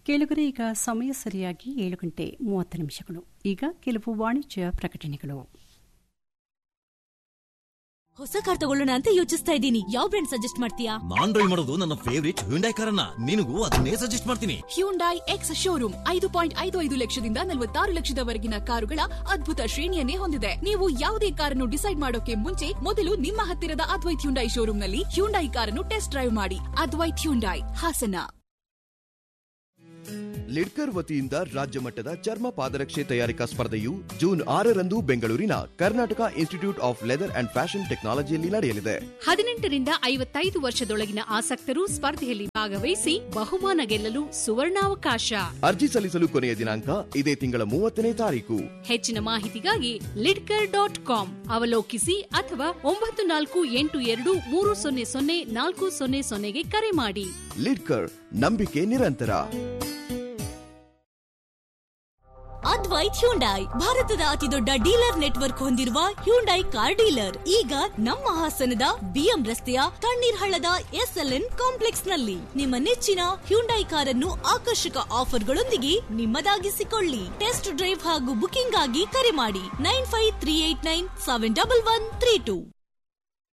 ಕೇಳುಗರೆ, ಈಗ ಸಮಯ ಸರಿಯಾಗಿ 7:30 ಈಗ ಕೆಲವು ವಾಣಿಜ್ಯ ಪ್ರಕಟಣೆಗಳು. ಹೊಸ ಕಾರ್ ತಗೊಳ್ಳೋಣ ಅಂತ ಯೋಚಿಸ್ತಾ ಇದ್ದೀನಿ. ಯಾವ ಬ್ರ್ಯಾಂಡ್ ಸಜೆಸ್ಟ್ ಮಾಡ್ತೀಯಾ? ನಾನ್ ಡ್ರೈವ್ ಮಾಡೋದು ನನ್ನ ಫೇವರಿಟ್ ಹ್ಯುಂಡೈ ಕಾರನ್ನ. ನಿನಗೂ ಅದನ್ನೇ ಸಜೆಸ್ಟ್ ಮಾಡ್ತೀನಿ. ಹ್ಯುಂಡೈ ಎಕ್ಸ್ ಶೋರೂಮ್ 5.55 ಲಕ್ಷದಿಂದ 46 ಲಕ್ಷದವರೆಗಿನ ಕಾರುಗಳ ಅದ್ಭುತ ಶ್ರೇಣಿಯನ್ನೇ ಹೊಂದಿದೆ. ನೀವು ಯಾವುದೇ ಕಾರನ್ನು ಡಿಸೈಡ್ ಮಾಡೋಕೆ ಮುಂಚೆ ಮೊದಲು ನಿಮ್ಮ ಹತ್ತಿರದ ಅದ್ವೈತ್ ಹ್ಯುಂಡೈ ಶೋರೂಮ್ನಲ್ಲಿ ಹ್ಯುಂಡೈ ಕಾರನ್ನು ಟೆಸ್ಟ್ ಡ್ರೈವ್ ಮಾಡಿ. ಅದ್ವೈತ್ ಹ್ಯುಂಡೈ, ಹಾಸನ. ಲಿಡ್ಕರ್ ವತಿಯಿಂದ ರಾಜ್ಯ ಮಟ್ಟದ ಚರ್ಮ ಪಾದರಕ್ಷೆ ತಯಾರಿಕಾ ಸ್ಪರ್ಧೆಯು ಜೂನ್ 6ರಂದು ಬೆಂಗಳೂರಿನ Karnataka institute of leather and fashion ಟೆಕ್ನಾಲಜಿಯಲ್ಲಿ ನಡೆಯಲಿದೆ. 18 ರಿಂದ 55 ವರ್ಷದೊಳಗಿನ ಆಸಕ್ತರು ಸ್ಪರ್ಧೆಯಲ್ಲಿ ಭಾಗವಹಿಸಿ ಬಹುಮಾನ ಗೆಲ್ಲಲು ಸುವರ್ಣಾವಕಾಶ. ಅರ್ಜಿ ಸಲ್ಲಿಸಲು ಕೊನೆಯ ದಿನಾಂಕ ಇದೇ ತಿಂಗಳ 30ನೇ ತಾರೀಕು. ಹೆಚ್ಚಿನ ಮಾಹಿತಿಗಾಗಿ lidker.com ಅವಲೋಕಿಸಿ ಅಥವಾ 9482300400ಗೆ ಕರೆ ಮಾಡಿ. ಲಿಡ್ಕರ್, ನಂಬಿಕೆ ನಿರಂತರ. ಅದ್ವೈತ್ ಹ್ಯುಂಡೈ ಭಾರತದ ಅತಿದೊಡ್ಡ ಡೀಲರ್ ನೆಟ್ವರ್ಕ್ ಹೊಂದಿರುವ ಹ್ಯುಂಡೈ ಕಾರ್ ಡೀಲರ್ ಈಗ ನಮ್ಮ ಹಾಸನದ ಬಿಎಂ ರಸ್ತೆಯ ತಣ್ಣೀರ್ ಹಳ್ಳದ SLN ಕಾಂಪ್ಲೆಕ್ಸ್ ನಲ್ಲಿ. ನಿಮ್ಮ ನೆಚ್ಚಿನ ಹ್ಯುಂಡೈ ಕಾರನ್ನು ಆಕರ್ಷಕ ಆಫರ್ಗಳೊಂದಿಗೆ ನಿಮ್ಮದಾಗಿಸಿಕೊಳ್ಳಿ. ಟೆಸ್ಟ್ ಡ್ರೈವ್ ಹಾಗೂ ಬುಕಿಂಗ್ ಆಗಿ ಕರೆ ಮಾಡಿ 9538971132.